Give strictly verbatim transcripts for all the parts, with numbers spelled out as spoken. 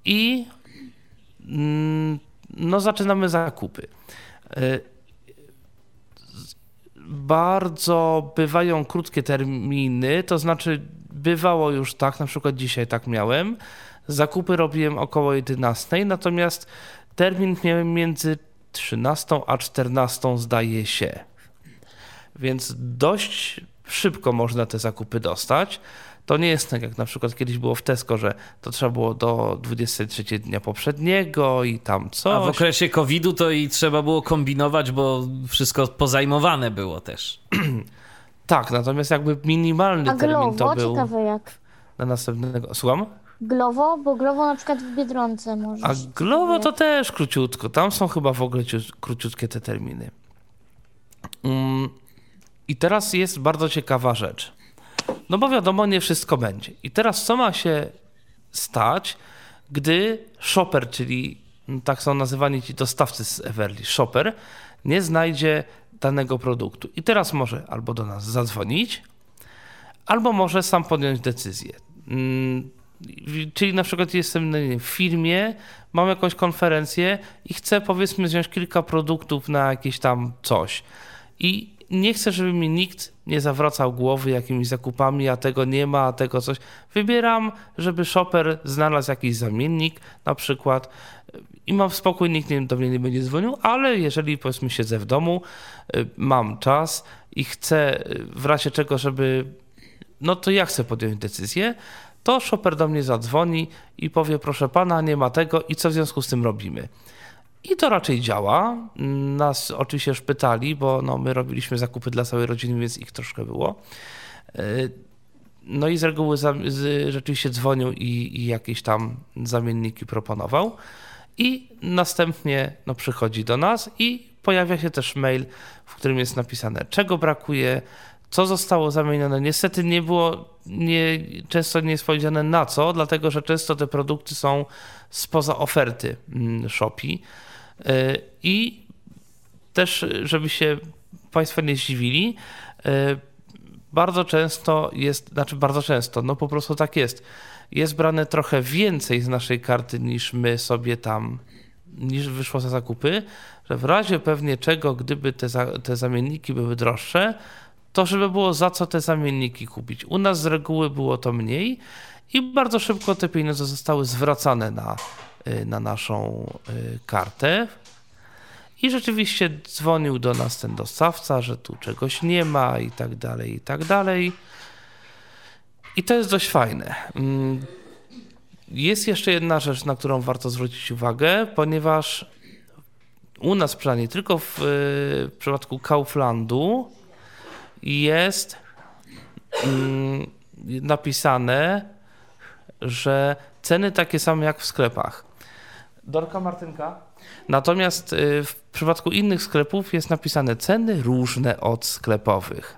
i no zaczynamy zakupy. Bardzo bywają krótkie terminy, to znaczy bywało już tak, na przykład dzisiaj tak miałem, zakupy robiłem około jedenastej, natomiast termin miałem między trzynastą a czternastą zdaje się. Więc dość szybko można te zakupy dostać. To nie jest tak, jak na przykład kiedyś było w Tesco, że to trzeba było do dwudziestego trzeciego dnia poprzedniego i tam coś. A w okresie kowida to i trzeba było kombinować, bo wszystko pozajmowane było też. Tak, natomiast jakby minimalny A termin Glovo, to był ciekawe jak. na następnego... Słucham? Glovo, bo Glovo na przykład w Biedronce może. A Glovo to też króciutko. Tam są chyba w ogóle ciu- króciutkie te terminy. Um, I teraz jest bardzo ciekawa rzecz. No bo wiadomo, nie wszystko będzie. I teraz co ma się stać, gdy shopper, czyli tak są nazywani ci dostawcy z Everli, shopper, nie znajdzie danego produktu. I teraz może albo do nas zadzwonić, albo może sam podjąć decyzję. Hmm, Czyli na przykład jestem w firmie, mam jakąś konferencję i chcę powiedzmy wziąć kilka produktów na jakieś tam coś. I nie chcę, żeby mi nikt nie zawracał głowy jakimiś zakupami, a tego nie ma, a tego coś. Wybieram, żeby shopper znalazł jakiś zamiennik na przykład i mam spokój, nikt do mnie nie będzie dzwonił, ale jeżeli powiedzmy siedzę w domu, mam czas i chcę w razie czego, żeby, no to ja chcę podjąć decyzję, to shopper do mnie zadzwoni i powie, proszę pana, nie ma tego i co w związku z tym robimy. I to raczej działa. Nas oczywiście już pytali, bo no, my robiliśmy zakupy dla całej rodziny, więc ich troszkę było. No i z reguły za, z, rzeczywiście dzwonił i, i jakieś tam zamienniki proponował. I następnie no, przychodzi do nas i pojawia się też mail, w którym jest napisane, czego brakuje, co zostało zamienione. Niestety nie było, nie, często nie jest powiedziane na co, dlatego że często te produkty są spoza oferty Shopee. I też, żeby się Państwo nie zdziwili, bardzo często jest, znaczy bardzo często, no po prostu tak jest, jest brane trochę więcej z naszej karty niż my sobie tam, niż wyszło za zakupy, że w razie pewnie czego, gdyby te, za, te zamienniki były droższe, to żeby było za co te zamienniki kupić. U nas z reguły było to mniej i bardzo szybko te pieniądze zostały zwracane na, na naszą kartę. I rzeczywiście dzwonił do nas ten dostawca, że tu czegoś nie ma i tak dalej, i tak dalej. I to jest dość fajne. Jest jeszcze jedna rzecz, na którą warto zwrócić uwagę, ponieważ u nas przynajmniej tylko w, w przypadku Kauflandu jest mm, napisane, że ceny takie same jak w sklepach. Dorka, Martynka? Natomiast y, w przypadku innych sklepów jest napisane ceny różne od sklepowych.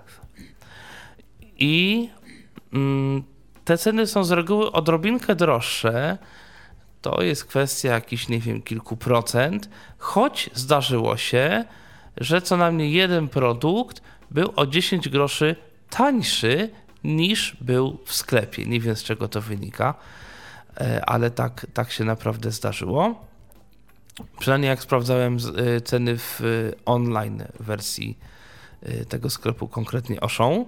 I mm, te ceny są z reguły odrobinkę droższe. To jest kwestia jakichś, nie wiem, kilku procent, choć zdarzyło się, że co najmniej jeden produkt był o dziesięć groszy tańszy niż był w sklepie. Nie wiem, z czego to wynika, ale tak, tak się naprawdę zdarzyło. Przynajmniej jak sprawdzałem ceny w online wersji tego sklepu, konkretnie Auchan.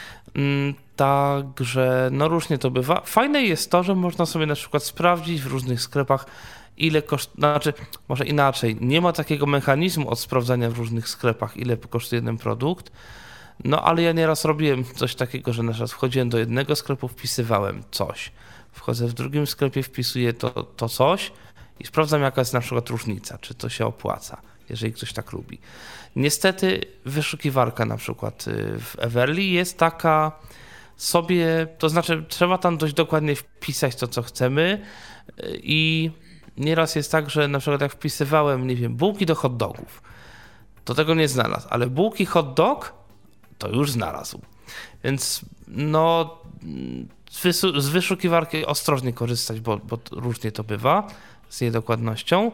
Także no różnie to bywa. Fajne jest to, że można sobie na przykład sprawdzić w różnych sklepach, ile kosztuje, znaczy może inaczej, nie ma takiego mechanizmu od sprawdzania w różnych sklepach, ile kosztuje jeden produkt, no ale ja nieraz robiłem coś takiego, że na przykład wchodziłem do jednego sklepu, wpisywałem coś, wchodzę w drugim sklepie, wpisuję to, to coś i sprawdzam, jaka jest na przykład różnica, czy to się opłaca, jeżeli ktoś tak lubi. Niestety wyszukiwarka na przykład w Everli jest taka sobie, to znaczy trzeba tam dość dokładnie wpisać to, co chcemy i nieraz jest tak, że na przykład jak wpisywałem, nie wiem, bułki do hot dogów, to tego nie znalazł, ale bułki hot dog to już znalazł. Więc no z, wysu- z wyszukiwarki ostrożnie korzystać, bo, bo różnie to bywa z jej dokładnością.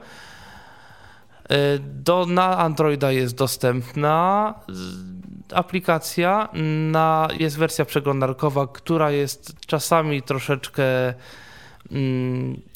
Do, na Androida jest dostępna aplikacja, na, jest wersja przeglądarkowa, która jest czasami troszeczkę mm,